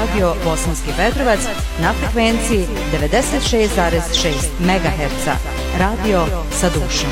Radio Bosanski Petrovac na frekvenciji 96,6 MHz. Radio sa dušom.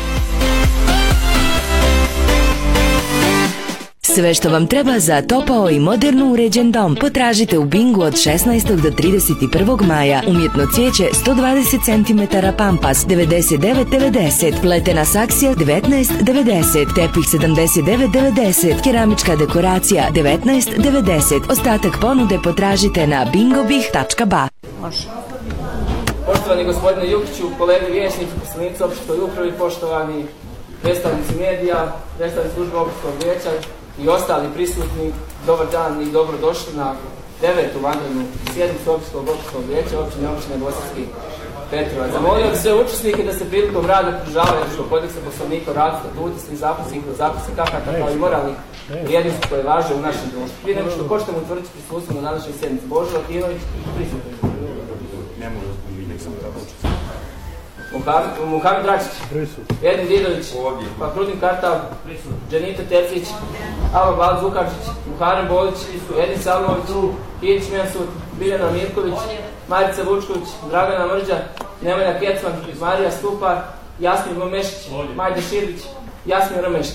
Sve što vam treba za topao i moderno uređen dom potražite u Bingu od 16. do 31. maja. Umjetno cvijeće 120 cm pampas 99,90, pletena saksija 19,90, tepih 79,90, keramička dekoracija 19,90. Ostatak ponude potražite na bingobih.ba. Poštovani gospodine Jukiću, kolege vijećnici, poslanici opštoj upravi, poštovani predstavnici medija, predstavnici službe opštinskog vijeća i ostali prisutni, dobar dan i dobrodošli na 9. vanrednu sjednicu opštinskog vijeća opštine Bosanski Petrovac. Zamolio bih sve učesnike da se prilikom rada pridržavaju kodeksa poslovnika o radu, statuta, svih zapisnika akata kao i moralnih vrijednosti koje važe u našem društvu. Prije nego što počnemo utvrditi prisustvo na današnjoj sjednici, Božo Latinović, prisutni. Ne mogu nek sam tako učestviti. Muhamed Račić, Edin Didović, Pakrudin Kartav, Dženita Terzić, Alo Bal Zukačić, Muharem Bolić, Edin Salmović, Hić Mensud, Biljana Mirković, Marica Vučković, Dragana Mrđa, Nemanja Kecman, Marija Stupar, Jasmin Momešić, Majda Širvić, Jasmin Ramešić.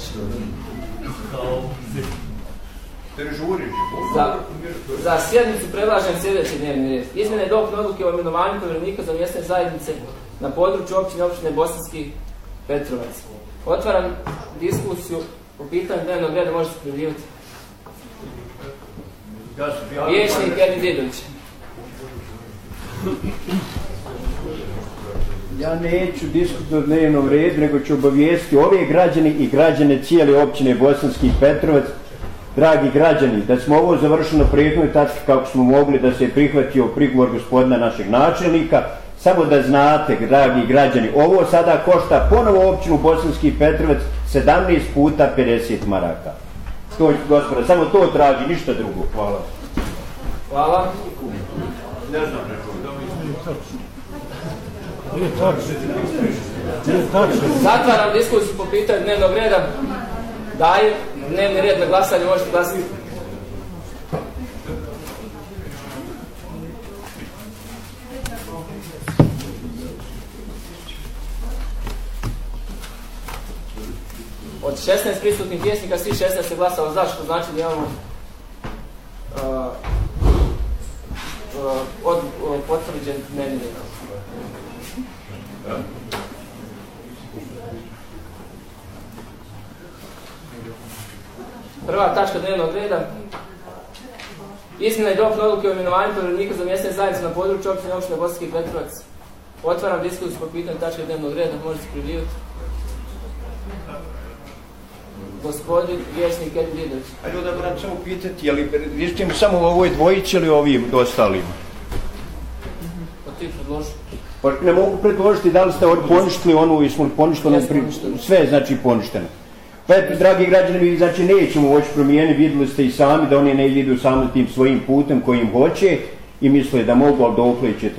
Za sjednicu predlažem sljedeći dnevni red. Izmjene i dopune odluke o imenovanju povjerenika za mjesne zajednice na području opštine Bosanski Petrovac. Otvaram diskusiju po pitanju dnevnog reda, možete se prijaviti. Vijećnik Edin Didović. Ja neću diskutovati o dnevnom redu, nego ću obavijestiti ove građani i građane cijele općine Bosanski Petrovac. Dragi građani, da smo ovo završeno prethodnoj tački kako smo mogli, da se je prihvatio prigovor gospodina našeg načelnika, samo da znate, dragi građani, ovo sada košta ponovo općinu Bosanski Petrovac 17 puta 50 maraka. To, gospoda, samo to traži, ništa drugo. Hvala. Hvala. Ne znam, Zatvaram diskusiju po pitanju dnevnog reda. Dajem dnevni red na glasanje, možete glasiti. Od 16 prisutnih vijećnika, svi 16 se glasalo za, što znači da imamo potvrđen dnevni red. Prva tačka dnevnog reda. Izmjena i dopuna odluke o imenovanju povjerenika za mjesne zajednice na području opštine Bosanski Petrovac. Otvaram diskusiju po pitanju tačke dnevnog reda, možete se prijaviti. Gospodin vijećnik Edin Didović. Ajde da moram samo pitati, je li riještimo samo ovoj dvojici ili ovim ostalim? Pa ti predloži. Pa ne mogu predložiti da li ste poništili onu, jesmo li poništili sve, znači poništeno. Pa dragi građani, vi znači nećemo moći promijeniti, vidjeli ste i sami da oni ne idu samo tim svojim putem kojim hoće i misle da mogu, ali dokle će to